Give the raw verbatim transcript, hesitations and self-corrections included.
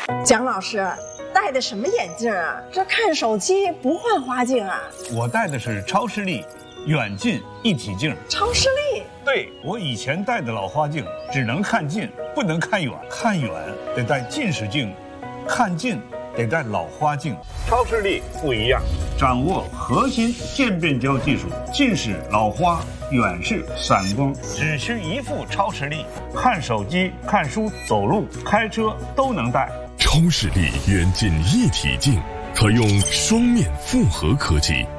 蒋老师戴的什么眼镜啊？这看手机不换花镜啊？ 我戴的是超视力远近一体镜。 超视力？ 对，我以前戴的老花镜只能看近，不能看远，看远得戴近视镜，看近得戴老花镜。超视力不一样，掌握核心渐变焦技术，近视、老花、远视、散光，只需一副超视力，看手机、看书、走路、开车都能戴。 超视力远近一体镜，可用双面复合科技。